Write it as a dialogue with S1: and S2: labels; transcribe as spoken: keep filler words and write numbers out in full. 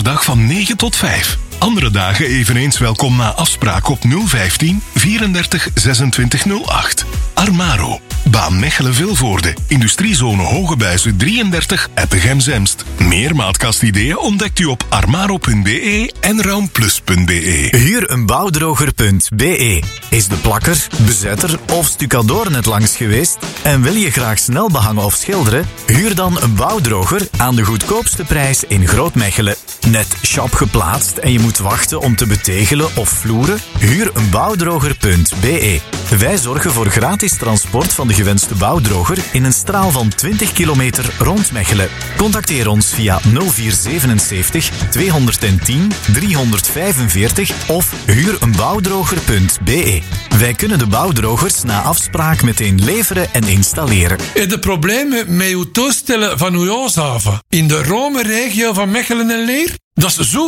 S1: dag van negen tot vijf. Andere dagen eveneens welkom na afspraak op nul vijftien vierendertig zesentwintig nul acht. Armaro. Baan Mechelen-Vilvoorde. Industriezone Hogebuizen drieëndertig Eppegem-Zemst. Meer maatkastideeën ontdekt u op armaro punt b e en raumplus punt b e.
S2: Huur een bouwdroger punt b e. Is de plakker, bezetter of stucadoor net langs geweest en wil je graag snel behangen of schilderen? Huur dan een bouwdroger aan de goedkoopste prijs in Groot-Mechelen. Net shop geplaatst en je moet wachten om te betegelen of vloeren? Huur een bouwdroger punt b e. Wij zorgen voor gratis transport van de gewenste bouwdroger in een straal van twintig kilometer rond Mechelen. Contacteer ons via nul vier zevenenzeventig tweehonderdtien driehonderdvijfenveertig of huur een bouwdroger punt b e. Wij kunnen de bouwdrogers na afspraak meteen leveren en installeren.
S3: Heb je problemen met uw toestellen van uw ooshaven in de Rome-regio van Mechelen en Leer? Dat is zo